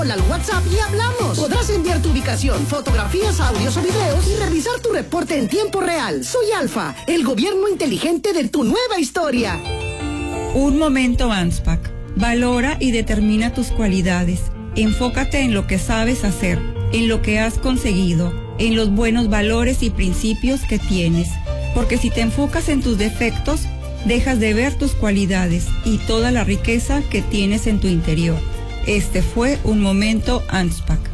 Hola al WhatsApp y hablamos. Podrás enviar tu ubicación, fotografías, audios o videos y revisar tu reporte en tiempo real. Soy Alfa, el gobierno inteligente de tu nueva historia. Un momento ANSPAC. Valora y determina tus cualidades. Enfócate en lo que sabes hacer, en lo que has conseguido, en los buenos valores y principios que tienes. Porque si te enfocas en tus defectos, dejas de ver tus cualidades y toda la riqueza que tienes en tu interior. Este fue un momento ANSPAC.